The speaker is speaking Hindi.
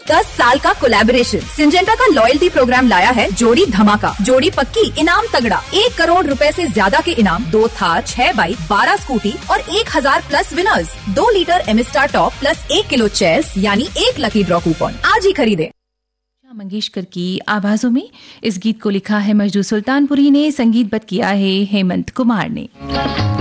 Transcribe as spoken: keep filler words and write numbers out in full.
दस साल का कोलैबोरेशन। सिंजेंटा का लॉयल्टी प्रोग्राम लाया है जोड़ी धमाका, जोड़ी पक्की, इनाम तगड़ा। एक करोड़ रुपए से ज्यादा के इनाम, दो थार, छह बाइक, बारह स्कूटी और एक हजार प्लस विनर्स। दो लीटर एमिस्टार टॉप प्लस एक किलो चेस यानी एक लकी ड्रॉ कूपन। आज ही खरीदे। मंगेशकर की आवाजों में इस गीत को लिखा है मजदू सुल्तानपुरी ने, संगीतबद्ध किया है हेमंत कुमार ने।